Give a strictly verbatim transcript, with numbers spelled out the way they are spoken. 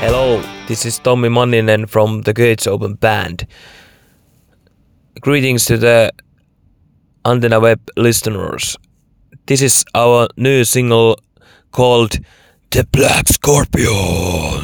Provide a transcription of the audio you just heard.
Hello, this is Tommi Manninen from the Gates Open Band. Greetings to the Antenna Web listeners. This is our new single called The Black Scorpion.